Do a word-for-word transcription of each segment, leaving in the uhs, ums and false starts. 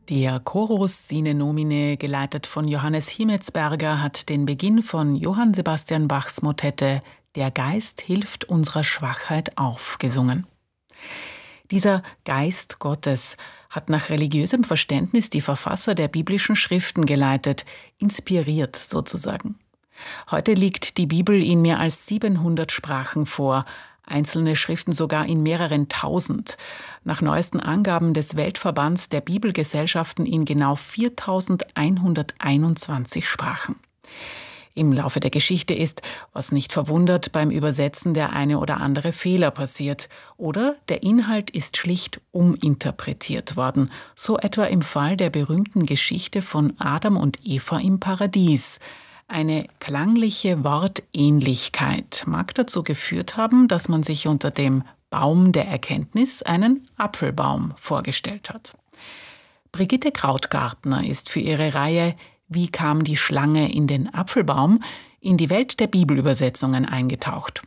Der Chorus Sine Nomine, geleitet von Johannes Himetsberger, hat den Beginn von Johann Sebastian Bachs Motette »Der Geist hilft unserer Schwachheit auf« gesungen. Dieser Geist Gottes hat nach religiösem Verständnis die Verfasser der biblischen Schriften geleitet, inspiriert sozusagen. Heute liegt die Bibel in mehr als siebenhundert Sprachen vor, einzelne Schriften sogar in mehreren tausend. Nach neuesten Angaben des Weltverbands der Bibelgesellschaften in genau viertausendeinhunderteinundzwanzig Sprachen. Im Laufe der Geschichte ist, was nicht verwundert, beim Übersetzen der eine oder andere Fehler passiert oder der Inhalt ist schlicht uminterpretiert worden, so etwa im Fall der berühmten Geschichte von Adam und Eva im Paradies. Eine klangliche Wortähnlichkeit mag dazu geführt haben, dass man sich unter dem Baum der Erkenntnis einen Apfelbaum vorgestellt hat. Brigitte Krautgartner ist für ihre Reihe »Wie kam die Schlange in den Apfelbaum?« in die Welt der Bibelübersetzungen eingetaucht.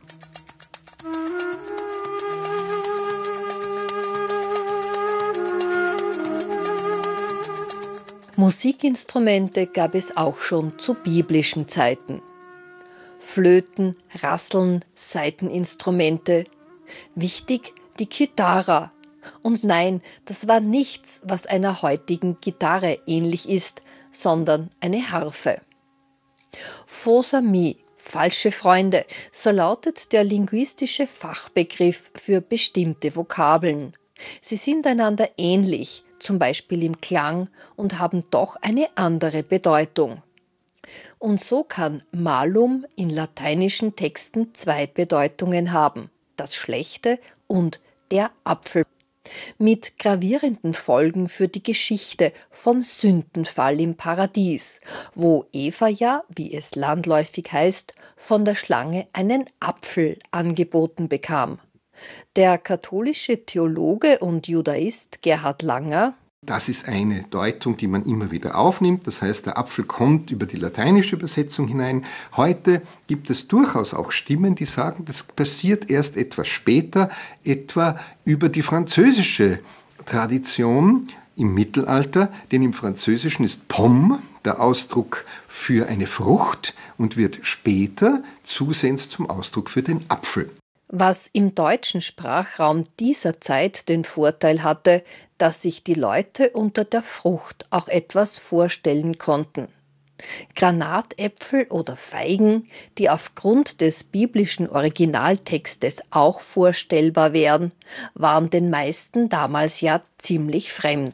Musikinstrumente gab es auch schon zu biblischen Zeiten. Flöten, Rasseln, Saiteninstrumente. Wichtig die Kythara. Und nein, das war nichts, was einer heutigen Gitarre ähnlich ist, sondern eine Harfe. Faux amis, falsche Freunde, so lautet der linguistische Fachbegriff für bestimmte Vokabeln. Sie sind einander ähnlich, zum Beispiel im Klang, und haben doch eine andere Bedeutung. Und so kann malum in lateinischen Texten zwei Bedeutungen haben, das Schlechte und der Apfel, mit gravierenden Folgen für die Geschichte vom Sündenfall im Paradies, wo Eva ja, wie es landläufig heißt, von der Schlange einen Apfel angeboten bekam. Der katholische Theologe und Judaist Gerhard Langer: Das ist eine Deutung, die man immer wieder aufnimmt. Das heißt, der Apfel kommt über die lateinische Übersetzung hinein. Heute gibt es durchaus auch Stimmen, die sagen, das passiert erst etwas später, etwa über die französische Tradition im Mittelalter. Denn im Französischen ist pomme der Ausdruck für eine Frucht und wird später zusehends zum Ausdruck für den Apfel. Was im deutschen Sprachraum dieser Zeit den Vorteil hatte, dass sich die Leute unter der Frucht auch etwas vorstellen konnten. Granatäpfel oder Feigen, die aufgrund des biblischen Originaltextes auch vorstellbar wären, waren den meisten damals ja ziemlich fremd.